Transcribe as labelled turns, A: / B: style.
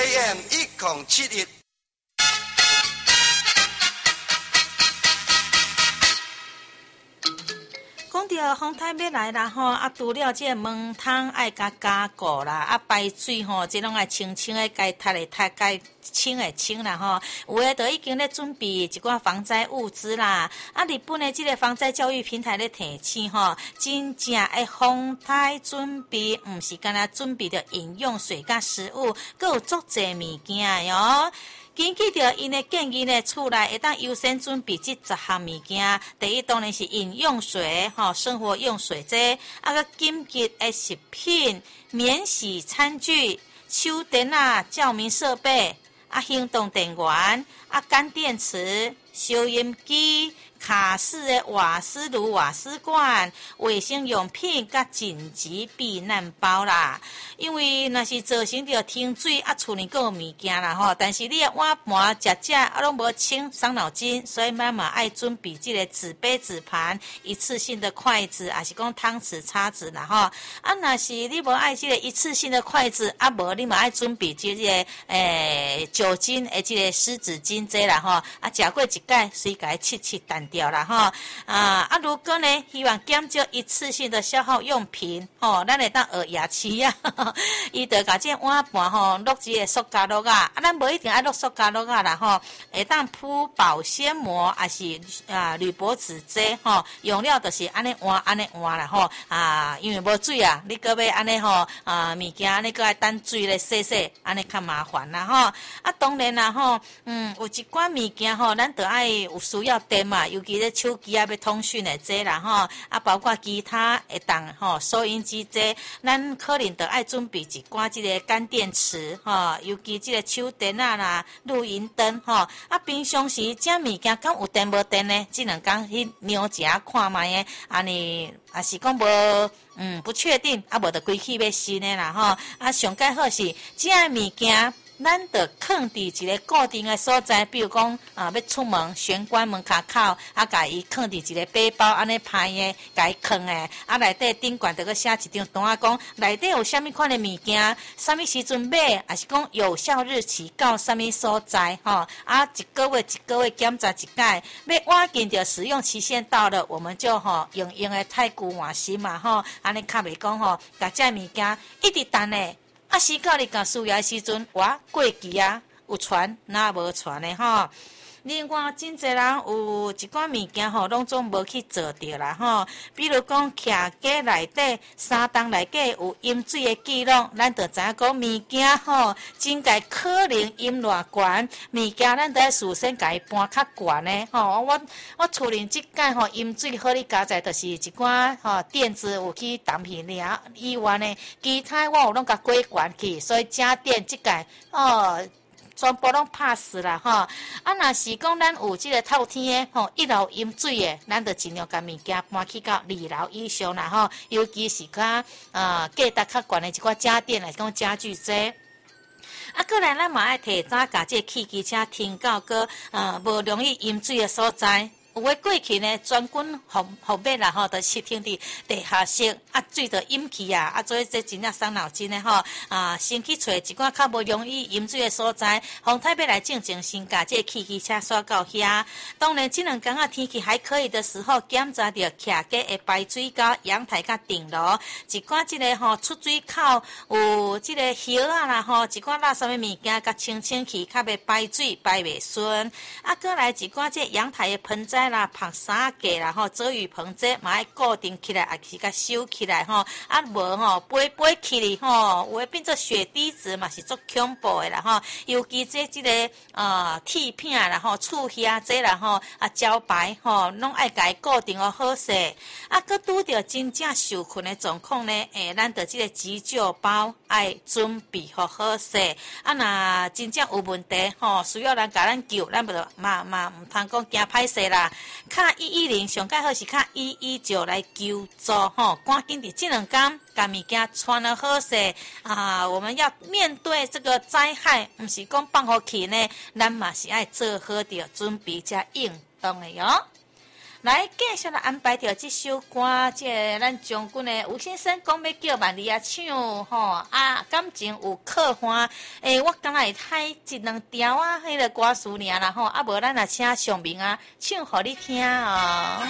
A: AM 1071。
B: 讲到风台要来啦吼，除了这门汤爱加固啦，排水吼，这拢爱清清的，该擦的擦，该清的清啦吼。有诶，都已经咧准备一寡防灾物资啦。日本的这个防灾教育平台咧提醒吼，真正诶风台准备，毋是干那准备着饮用水甲食物，阁有足济物件哟。根据着因的建议呢，厝内会当优先准备这10项物件。第一当然是饮用水，生活用水这，个紧急的食品、免洗餐具、手电照明设备、行动电源、干电池、收音机。卡式的瓦斯炉、瓦斯罐、卫生用品甲紧急避难包啦。因为若是造成着停水厝里阁有物件啦吼，但是你的碗盘食拢无清，伤脑筋，所以妈妈爱准备这个纸杯、纸盘、一次性的筷子，还是讲汤匙、叉子啦吼。若是你无爱这个一次性的筷子，无你嘛爱准备这个酒精的这个湿纸巾这啦吼。食过一摆，随甲切淡掉啦吼。如果呢，希望减少一次性的消耗用品吼，咱会当学牙齿啊。伊就甲这碗盘吼落一个塑胶落啊，咱无一定爱落塑胶落啊啦吼，会当铺保鲜膜，还是铝箔纸这吼，用料就是安尼换啦吼。因为无水啊，你搁要安尼吼物件安尼搁爱等水咧洗，安尼较麻烦啦吼。当然啦吼，有一寡物件吼，咱得爱有需要电嘛，尤其咧手机要通讯的这啦吼，包括其他会当吼收音机这，咱可能得爱准备一寡这个干电池尤其这个手电啦、录音灯平常时这物件敢有电无电呢？这两天去瞄一下看卖的，安尼也是讲无不确定，无就归去要新的啦吼。上介好是这物件。咱得放伫一个固定的所在，比如讲要出门玄关门卡口，甲伊放伫一个背包安尼派的，甲伊放的，内底顶悬得个写一张单讲内底有啥物款的物件，啥物时阵买，还是讲有效日期到啥物所在一个月检查一摆，要晚近着使用期限到了，我们就用的太久换新嘛安尼较袂讲甲这物件一直等的。时到你甲需要的时阵，过期有传哪无传的吼。另外，真侪人有一寡物件拢总无去做着啦比如讲，徛家内底三档内底有饮水的记录，咱就知影讲物件真该可能饮偌悬，物件咱得要事先甲伊搬较悬的我厝里即摆饮水好，你加在就是一寡垫子有去担去尔以外呢，其他我有拢甲过悬去，所以家电即摆全部拢拍死啦若是讲咱有即个透天的1楼饮水的，咱就尽量甲物件搬去到2楼以上啦尤其是价值较悬的一寡家电来讲家具这。过来咱嘛爱提早甲这汽机车停到个无容易饮水的所在。有诶过去呢，专军服务啦都是停伫地下室水就饮去所以这真正伤脑筋的先去找一寡较无容易饮水的所在，风台要来正先甲这汽机车刷到遐。当然，这两天天气还可以的时候，检查着徛家的排水沟、阳台甲顶楼，一寡这个出水口有这个叶啦一寡垃圾的物件甲清去，较袂排水排袂顺。过来一寡这阳台的盆栽。晒衫架啦遮雨棚这嘛要固定起来，还是甲收起来无飞起哩有诶变做雪滴子嘛是足恐怖的啦尤其这个铁片啦厝遐这啦招牌拢爱甲伊固定好势。搁拄着真正受困的状况呢，咱着这个急救包爱准备好势。若真正有问题需要人甲咱救，咱就嘛毋通讲惊歹势啦。卡110上介好是卡119来求助赶紧伫这两天把物件穿了好势我们要面对这个灾害，毋是讲放互去呢，咱嘛是爱做好着准备才应当的哟。 来继续来安排着这首歌，这咱将军的吴先生讲要叫万里啊唱吼啊，感情有可欢。我刚才会太一两条啊，迄个歌词尔啦吼，啊无咱也请上明啊唱互你听哦。